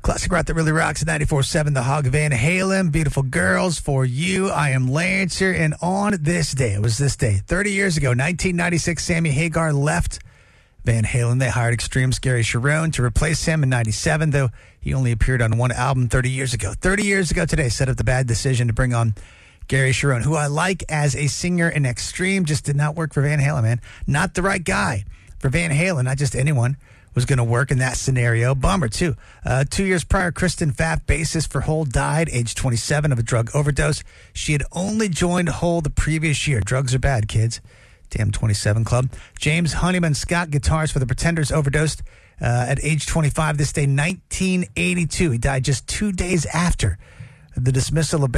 Classic rock that really rocks at 94.7 The Hog. Van Halen, Beautiful Girls for You. I am Lancer, and on this day, it was this day, 30 years ago, 1996, Sammy Hagar left Van Halen. They hired Extreme's Gary Cherone to replace him in 97, though he only appeared on one album 30 years ago. 30 years ago today, set up the bad decision to bring on Gary Cherone, who I like as a singer in Extreme, just did not work for Van Halen, man. Not the right guy for Van Halen, not just anyone was going to work in that scenario. Bummer, too. 2 years prior, Kristen Pfaff, bassist for Hole, died, age 27, of a drug overdose. She had only joined Hole the previous year. Drugs are bad, kids. Damn 27 Club. James Honeyman Scott, guitarist for the Pretenders, overdosed at age 25 this day, 1982. He died just 2 days after the dismissal of